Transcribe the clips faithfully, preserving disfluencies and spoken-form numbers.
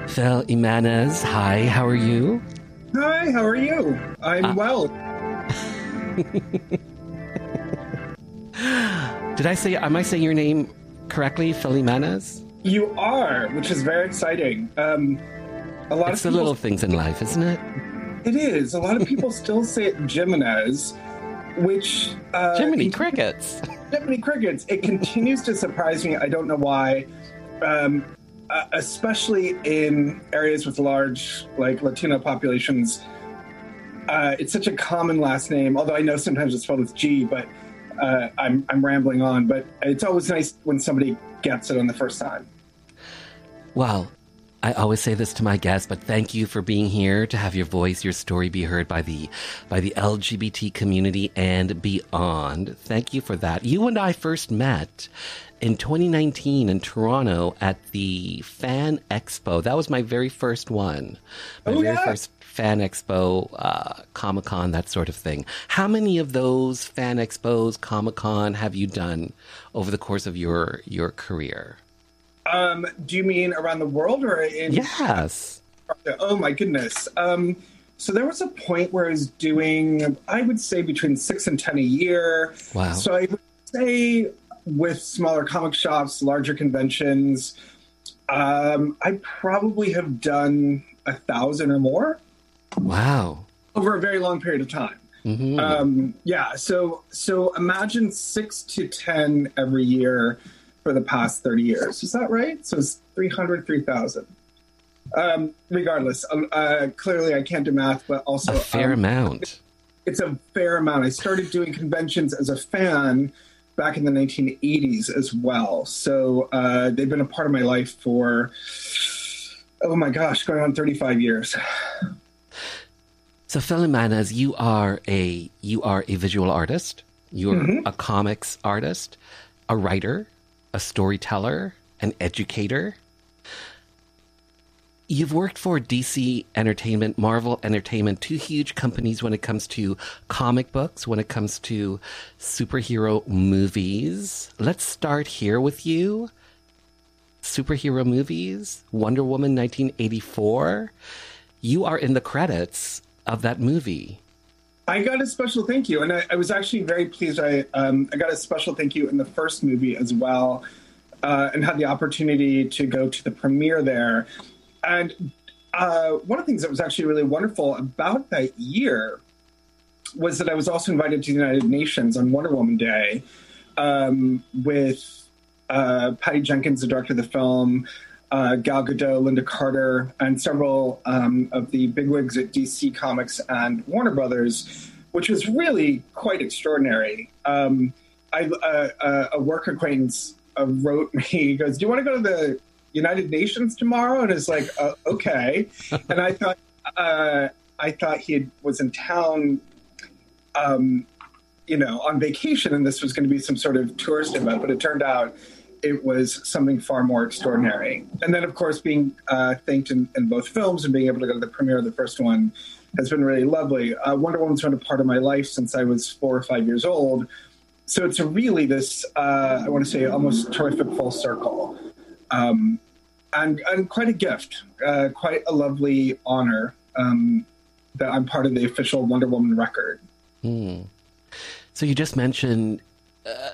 Phil Imanez, hi, how are you? Hi, how are you? I'm uh, well. Did I say, am I saying your name correctly, Phil Imanez? You are, which is very exciting. Um, a lot it's of the people, little things in life, isn't it? It is. A lot of people still say it Jimenez, which... Uh, Jiminy Crickets. Jiminy Crickets. It continues to surprise me. I don't know why. Um, uh, especially in areas with large, like, Latino populations. Uh, it's such a common last name, although I know sometimes it's spelled with G, but uh, I'm, I'm rambling on. But it's always nice when somebody gets it on the first time. Well, I always say this to my guests, but thank you for being here to have your voice, your story be heard by the by the L G B T community and beyond. Thank you for that. You and I first met in twenty nineteen in Toronto at the Fan Expo. That was my very first one. My oh, very yeah. first Fan Expo, uh, Comic-Con, that sort of thing. How many of those Fan Expos, Comic-Con have you done over the course of your your career? Um, do you mean around the world or in... Yes. Oh, my goodness. Um, so there was a point where I was doing, I would say, between six and ten a year. Wow. So I would say with smaller comic shops, larger conventions, um, I probably have done a thousand or more. Wow. Over a very long period of time. Mm-hmm. Um, yeah. So, so imagine six to ten every year for the past thirty years. Is that right? So it's three hundred, three thousand. Um, regardless, um, uh, clearly I can't do math, but also... A fair um, amount. It's a fair amount. I started doing conventions as a fan back in the nineteen eighties as well. So uh, they've been a part of my life for, oh my gosh, going on thirty-five years. So Phil Imanez, you are a you are a visual artist. You're mm-hmm. a comics artist, a writer, a storyteller, an educator. You've worked for D C Entertainment, Marvel Entertainment, two huge companies when it comes to comic books, when it comes to superhero movies. Let's start here with you. Superhero movies, Wonder Woman nineteen eighty-four. You are in the credits of that movie. I got a special thank you, and I, I was actually very pleased. I um, I got a special thank you in the first movie as well, uh, and had the opportunity to go to the premiere there. And uh, one of the things that was actually really wonderful about that year was that I was also invited to the United Nations on Wonder Woman Day um, with uh, Patty Jenkins, the director of the film, Uh, Gal Gadot, Linda Carter, and several um, of the bigwigs at D C Comics and Warner Brothers, which was really quite extraordinary. Um, I, uh, uh, a work acquaintance uh, wrote me, he goes, "Do you want to go to the United Nations tomorrow?" And it's like, uh, okay. And I thought, uh, I thought he had, was in town, um, you know, on vacation, and this was going to be some sort of tourist event, but it turned out it was something far more extraordinary. And then, of course, being uh, thanked in, in both films and being able to go to the premiere of the first one has been really lovely. Uh, Wonder Woman's been a part of my life since I was four or five years old. So it's a really this, uh, I want to say, almost terrific full circle. Um, and, and quite a gift, uh, quite a lovely honor um, that I'm part of the official Wonder Woman record. Hmm. So you just mentioned... Uh,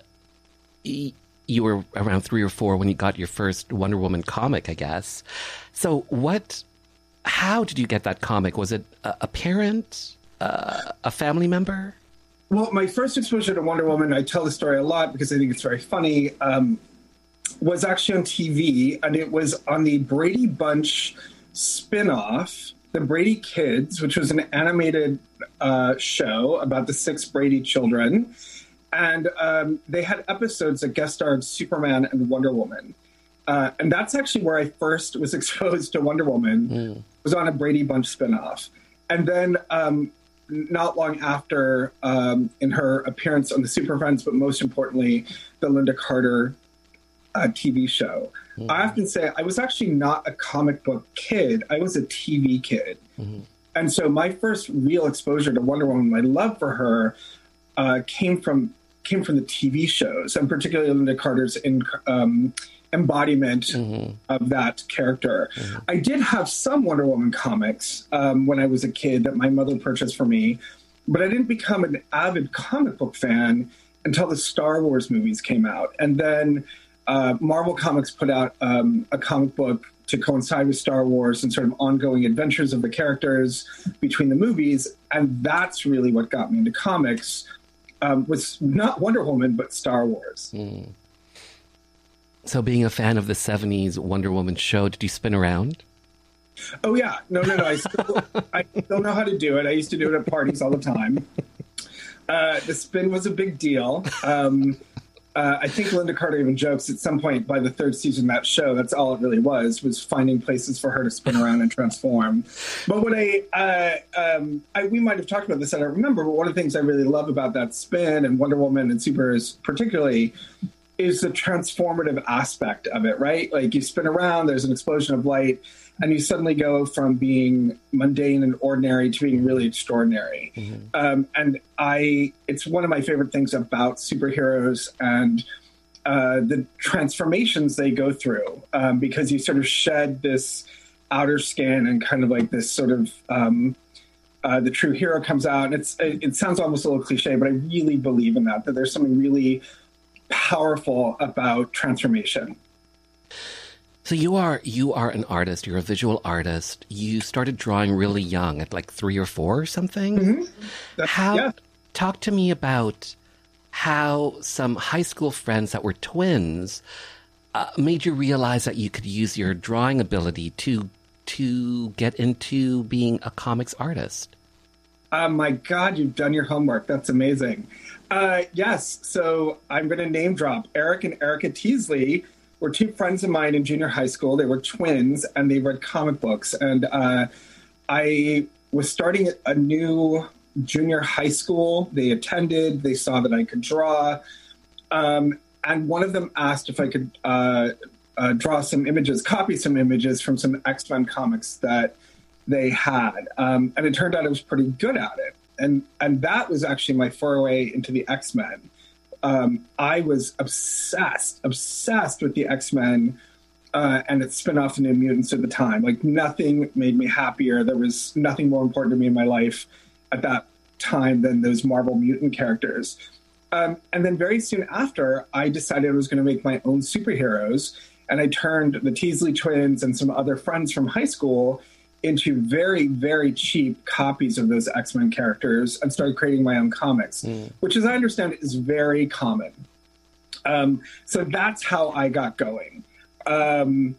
e- You were around three or four when you got your first Wonder Woman comic, I guess. So what, how did you get that comic? Was it a, a parent, uh, a family member? Well, my first exposure to Wonder Woman, I tell the story a lot because I think it's very funny, um, was actually on T V, and it was on the Brady Bunch spinoff, The Brady Kids, which was an animated uh, show about the six Brady children. And um, they had episodes that guest starred Superman and Wonder Woman. Uh, and that's actually where I first was exposed to Wonder Woman, mm. was on a Brady Bunch spinoff. And then um, not long after, um, in her appearance on the Super Friends, but most importantly, the Linda Carter uh, T V show. Mm. I often say I was actually not a comic book kid. I was a T V kid. Mm-hmm. And so my first real exposure to Wonder Woman, my love for her, uh, came from came from the T V shows, and particularly Linda Carter's in, um, embodiment Mm-hmm. of that character. Mm-hmm. I did have some Wonder Woman comics um, when I was a kid that my mother purchased for me, but I didn't become an avid comic book fan until the Star Wars movies came out. And then uh, Marvel Comics put out um, a comic book to coincide with Star Wars and sort of ongoing adventures of the characters between the movies. And that's really what got me into comics, um, was not Wonder Woman, but Star Wars. Mm. So being a fan of the seventies Wonder Woman show, did you spin around? Oh, yeah. No, no, no. I still, I still know how to do it. I used to do it at parties all the time. Uh, the spin was a big deal. Um, uh, I think Linda Carter even jokes at some point by the third season of that show, that's all it really was, was finding places for her to spin around and transform. But what I, uh, um, I, we might have talked about this, I don't remember, but one of the things I really love about that spin and Wonder Woman and superheroes particularly is the transformative aspect of it, right? Like you spin around, there's an explosion of light, and you suddenly go from being mundane and ordinary to being really extraordinary. Mm-hmm. Um, and I, it's one of my favorite things about superheroes and uh, the transformations they go through, um, because you sort of shed this outer skin and kind of like this sort of, um, uh, the true hero comes out. And it's, it, it sounds almost a little cliche, but I really believe in that, that there's something really powerful about transformation. So you are you are an artist. You're a visual artist. You started drawing really young, at like three or four or something. Mm-hmm. How? Yeah. Talk to me about how some high school friends that were twins uh, made you realize that you could use your drawing ability to to get into being a comics artist. Oh my God, you've done your homework. That's amazing. Uh, yes, so I'm going to name drop Eric and Erica Teasley. Were two friends of mine in junior high school. They were twins, and they read comic books. And uh, I was starting a new junior high school. They attended. They saw that I could draw. Um, and one of them asked if I could uh, uh, draw some images, copy some images from some X-Men comics that they had. Um, and it turned out I was pretty good at it. And, and that was actually my foray into the X-Men. Um, I was obsessed, obsessed with the X-Men uh, and its spin-off, The New Mutants at the time. Like, nothing made me happier. There was nothing more important to me in my life at that time than those Marvel mutant characters. Um, and then very soon after, I decided I was going to make my own superheroes. And I turned the Teasley twins and some other friends from high school into very, very cheap copies of those X-Men characters and started creating my own comics, mm. which, as I understand it, is very common. Um, so that's how I got going. Um,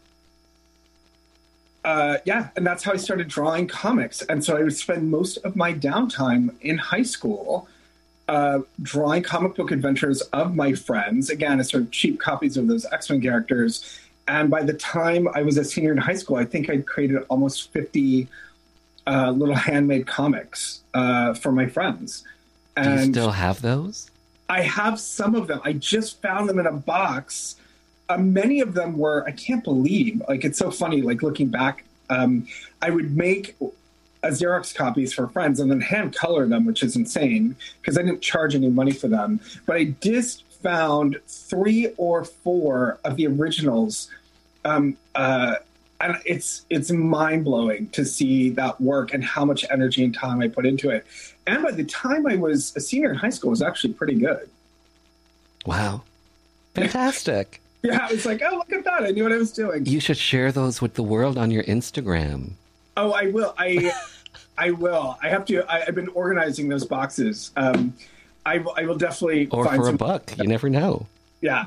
uh, yeah, and that's how I started drawing comics. And so I would spend most of my downtime in high school uh, drawing comic book adventures of my friends, again, as sort of cheap copies of those X-Men characters. And by the time I was a senior in high school, I think I'd created almost fifty uh, little handmade comics uh, for my friends. And do you still have those? I have some of them. I just found them in a box. Uh, many of them were, I can't believe, like, it's so funny, like, looking back, um, I would make a Xerox copies for friends and then hand color them, which is insane because I didn't charge any money for them. But I just found three or four of the originals. Um, uh, and it's it's mind-blowing to see that work and how much energy and time I put into it. And by the time I was a senior in high school, it was actually pretty good. Wow. Fantastic. Yeah, I was like, oh, look at that. I knew what I was doing. You should share those with the world on your Instagram. Oh, I will. I I will. I have to. I, I've been organizing those boxes. Um, I, will, I will definitely or find for some... a buck. You never know. Yeah.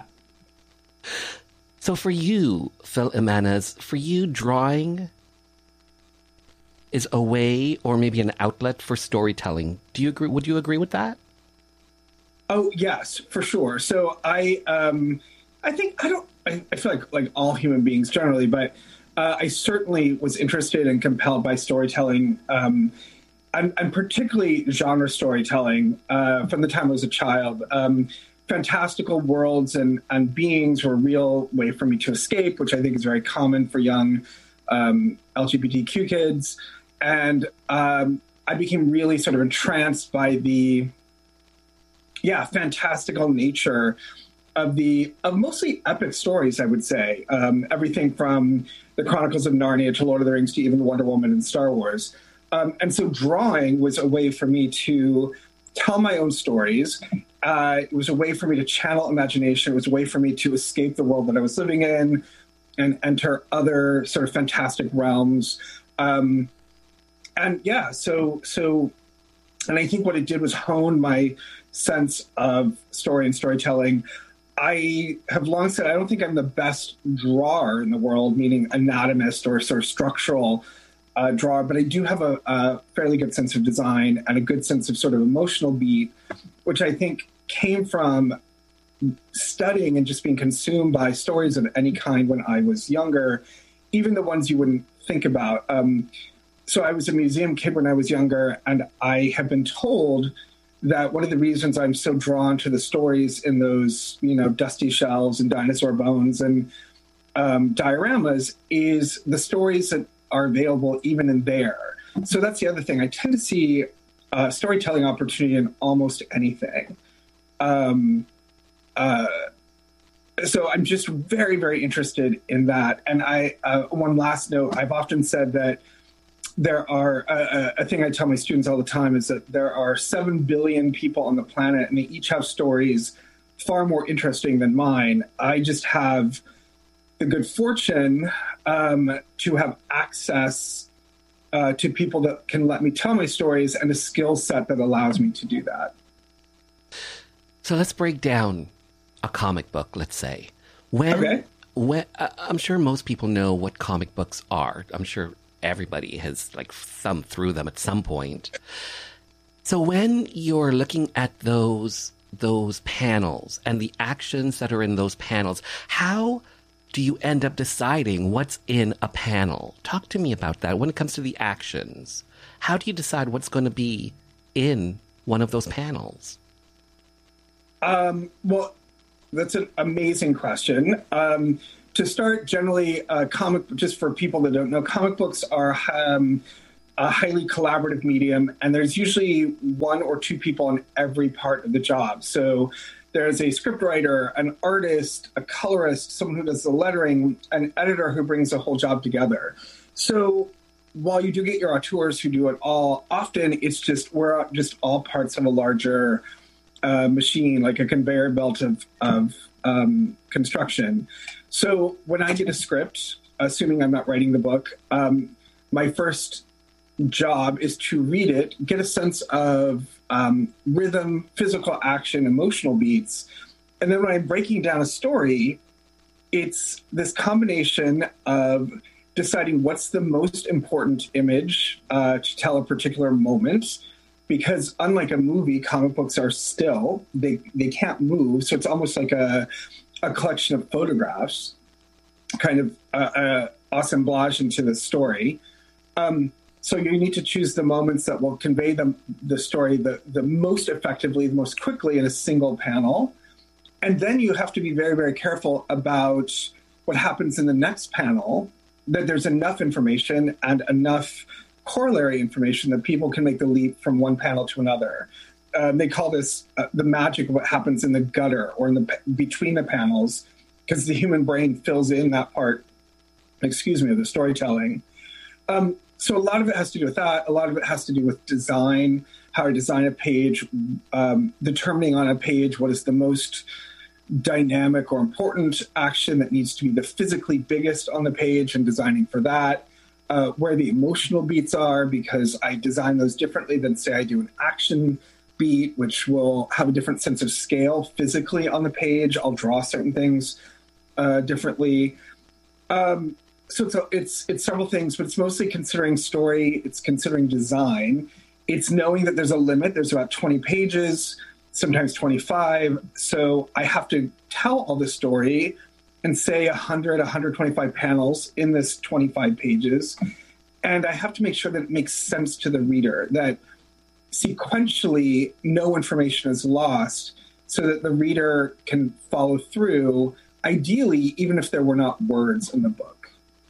So for you, Phil Jimenez, for you, drawing is a way or maybe an outlet for storytelling. Do you agree? Would you agree with that? Oh, yes, for sure. So I, um, I think I don't. I, I feel like like all human beings generally, but uh, I certainly was interested and compelled by storytelling. Um, and, and particularly genre storytelling uh, from the time I was a child. Um, fantastical worlds and, and beings were a real way for me to escape, which I think is very common for young um, L G B T Q kids. And um, I became really sort of entranced by the, yeah, fantastical nature of the of mostly epic stories, I would say. Um, everything from the Chronicles of Narnia to Lord of the Rings to even Wonder Woman and Star Wars. Um, and so drawing was a way for me to tell my own stories. Uh, it was a way for me to channel imagination. It was a way for me to escape the world that I was living in and enter other sort of fantastic realms. Um, and yeah, so, so, and I think what it did was hone my sense of story and storytelling. I have long said I don't think I'm the best drawer in the world, meaning anatomist or sort of structural uh, drawer, but I do have a, a fairly good sense of design and a good sense of sort of emotional beat, which I think came from studying and just being consumed by stories of any kind when I was younger, even the ones you wouldn't think about. Um, so I was a museum kid when I was younger, and I have been told that one of the reasons I'm so drawn to the stories in those, you know, dusty shelves and dinosaur bones and um, dioramas is the stories that are available even in there. So that's the other thing. I tend to see uh, storytelling opportunity in almost anything. Um, uh, so I'm just very, very interested in that. And I, uh, one last note, I've often said that there are, uh, a thing I tell my students all the time is that there are seven billion people on the planet, and they each have stories far more interesting than mine. I just have the good fortune um, to have access uh, to people that can let me tell my stories and a skill set that allows me to do that. So let's break down a comic book, let's say. When, okay. when uh, I'm sure most people know what comic books are. I'm sure everybody has like thumbed through them at some point. So when you're looking at those those panels and the actions that are in those panels, how do you end up deciding what's in a panel? Talk to me about that when it comes to the actions. How do you decide what's going to be in one of those panels? Um, well, that's an amazing question. Um, To start, generally, uh, comic, just for people that don't know, comic books are um, a highly collaborative medium, and there's usually one or two people on every part of the job. So there's a scriptwriter, an artist, a colorist, someone who does the lettering, an editor who brings the whole job together. So while you do get your auteurs who do it all, often it's just, we're just all parts of a larger uh, machine, like a conveyor belt of, of um, construction. So when I get a script, assuming I'm not writing the book, um, my first job is to read it, get a sense of um, rhythm, physical action, emotional beats. And then when I'm breaking down a story, it's this combination of deciding what's the most important image uh, to tell a particular moment. Because unlike a movie, comic books are still, they, they can't move. So it's almost like a... a collection of photographs, kind of uh, uh, assemblage into the story. Um, so you need to choose the moments that will convey the, the story the, the most effectively, the most quickly in a single panel. And then you have to be very, very careful about what happens in the next panel, that there's enough information and enough corollary information that people can make the leap from one panel to another. Uh, they call this uh, the magic of what happens in the gutter or in the between the panels, because the human brain fills in that part, excuse me, of the storytelling. Um, so a lot of it has to do with that. A lot of it has to do with design, how I design a page, um, determining on a page what is the most dynamic or important action that needs to be the physically biggest on the page and designing for that. Uh, where the emotional beats are, because I design those differently than, say, I do an action beat, which will have a different sense of scale physically on the page. I'll draw certain things uh, differently. Um, so it's, a, it's it's several things, but it's mostly considering story. It's considering design. It's knowing that there's a limit. There's about twenty pages, sometimes twenty-five. So I have to tell all the story and say one hundred, one hundred twenty-five panels in this twenty-five pages. And I have to make sure that it makes sense to the reader, that sequentially, no information is lost so that the reader can follow through, ideally, even if there were not words in the book.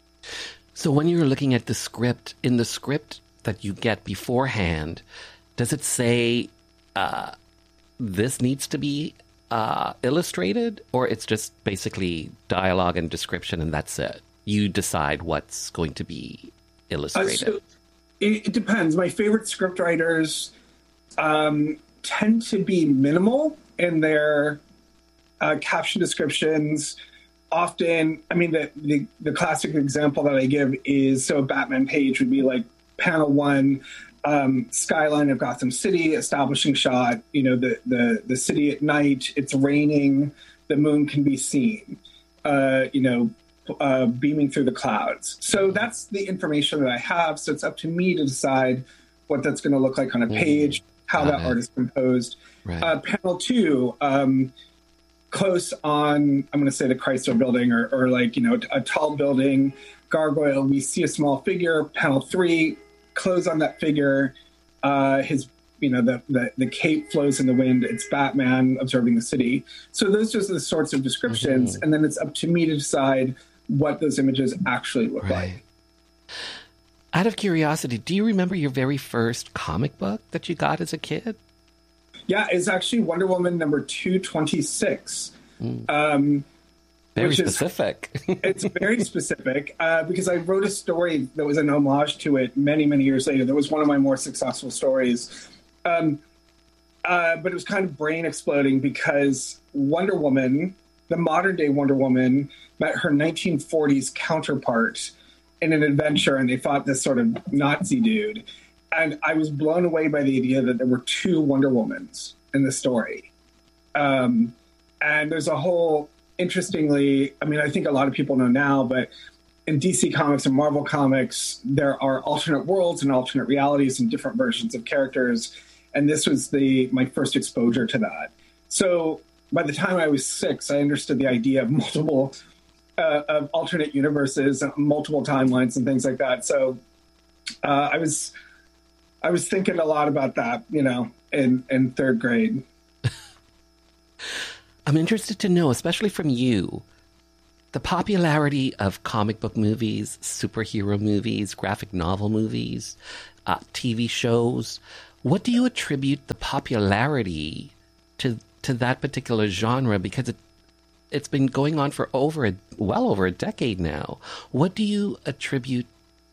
So when you're looking at the script, in the script that you get beforehand, does it say uh, this needs to be uh, illustrated, or it's just basically dialogue and description and that's it? You decide what's going to be illustrated. Uh, so it, it depends. My favorite scriptwriters um, tend to be minimal in their uh, caption descriptions. Often, I mean, the, the, the classic example that I give is, so a Batman page would be like panel one, um, skyline of Gotham City, establishing shot, you know, the, the, the city at night, it's raining, the moon can be seen, uh, you know, uh, beaming through the clouds. So that's the information that I have. So it's up to me to decide what that's going to look like on a page, how that art is composed. Right. Uh, panel two, um, close on, I'm going to say the Chrysler building or, or like, you know, a tall building, gargoyle, we see a small figure. Panel three, close on that figure. Uh, his, you know, the, the, the cape flows in the wind. It's Batman observing the city. So those are the sorts of descriptions. Mm-hmm. And then it's up to me to decide what those images actually look right. like. Out of curiosity, do you remember your very first comic book that you got as a kid? Yeah, it's actually Wonder Woman number two twenty-six. Mm. Um, very specific. Is, it's very specific uh, because I wrote a story that was an homage to it many, many years later. That was one of my more successful stories. Um, uh, but it was kind of brain exploding because Wonder Woman, the modern day Wonder Woman, met her nineteen forties counterpart in an adventure, and they fought this sort of Nazi dude. And I was blown away by the idea that there were two Wonder Womans in the story. Um, and there's a whole, interestingly, I mean, I think a lot of people know now, but in D C Comics and Marvel Comics, there are alternate worlds and alternate realities and different versions of characters. And this was the my first exposure to that. So by the time I was six, I understood the idea of multiple, uh, of alternate universes, multiple timelines and things like that. So uh, I was... I was thinking a lot about that, you know, in, in third grade. I'm interested to know, especially from you, the popularity of comic book movies, superhero movies, graphic novel movies, uh, T V shows. What do you attribute the popularity to to that particular genre? Because it it's been going on for over a, well over a decade now. What do you attribute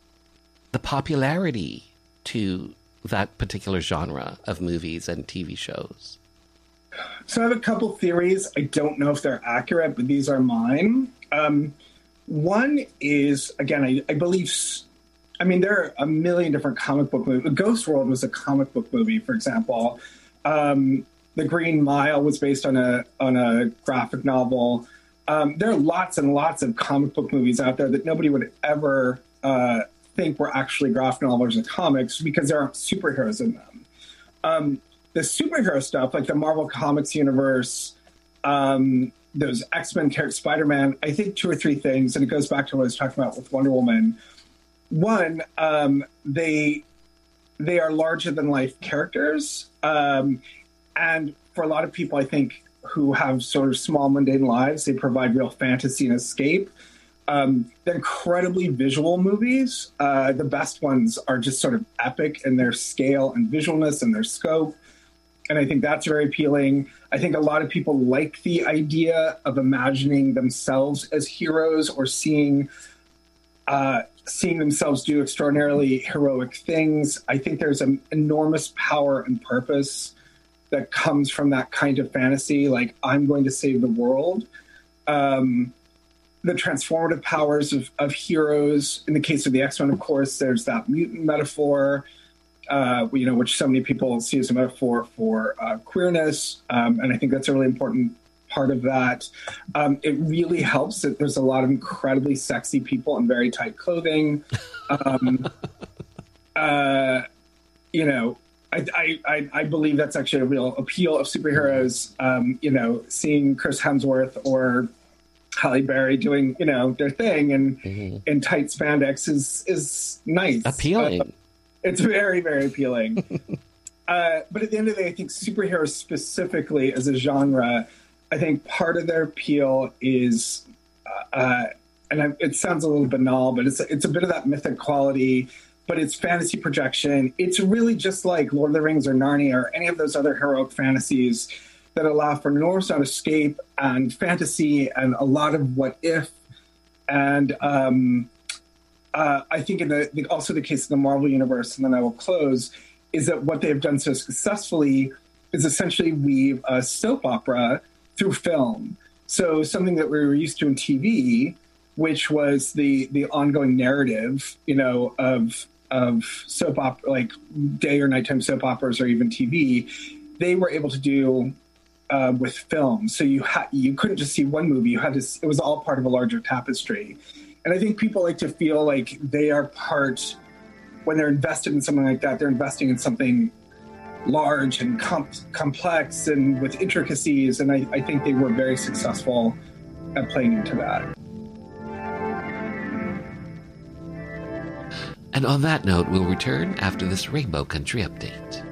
the popularity to that particular genre of movies and T V shows? So I have a couple theories. I don't know if they're accurate, but these are mine. Um, one is, again, I, I believe, I mean, there are a million different comic book movies. Ghost World was a comic book movie, for example. Um, The Green Mile was based on a on a graphic novel. Um, there are lots and lots of comic book movies out there that nobody would ever uh, think were actually graphic novels or comics because there aren't superheroes in them. Um, the superhero stuff, like the Marvel Comics universe, um, those X-Men characters, Spider-Man, I think two or three things, and it goes back to what I was talking about with Wonder Woman. One, um, they they are larger than life characters, um, and for a lot of people, I think, who have sort of small, mundane lives, they provide real fantasy and escape. Um, they're incredibly visual movies. Uh, the best ones are just sort of epic in their scale and visualness and their scope. And I think that's very appealing. I think a lot of people like the idea of imagining themselves as heroes or seeing uh, seeing themselves do extraordinarily heroic things. I think there's an enormous power and purpose that comes from that kind of fantasy, like I'm going to save the world. Um, the transformative powers of, of heroes. In the case of the X-Men, of course, there's that mutant metaphor, uh, you know, which so many people see as a metaphor for uh, queerness. Um, and I think that's a really important part of that. Um, it really helps that there's a lot of incredibly sexy people in very tight clothing. Um, uh, you know, I, I, I believe that's actually a real appeal of superheroes. Um, you know, seeing Chris Hemsworth or Halle Berry doing, you know, their thing and mm-hmm. in tight spandex is is nice. Appealing. Uh, it's very, very appealing. uh, but at the end of the day, I think superheroes specifically as a genre, I think part of their appeal is, uh, and I, it sounds a little banal, but it's it's a bit of that mythic quality. But it's fantasy projection. It's really just like Lord of the Rings or Narnia or any of those other heroic fantasies. that allow for enormous amount of escape and fantasy and a lot of what if. And um, uh, I think in the, the also the case of the Marvel Universe, and then I will close, is that what they have done so successfully is essentially weave a soap opera through film. So something that we were used to in T V, which was the the ongoing narrative, you know, of of soap opera, like day or nighttime soap operas, or even T V, they were able to do uh, with film. So you had you couldn't just see one movie; you had to. It was all part of a larger tapestry. And I think people like to feel like they are part when they're invested in something like that. They're investing in something large and com- complex and with intricacies. And I, I think they were very successful at playing into that. And on that note, we'll return after this Rainbow Country update.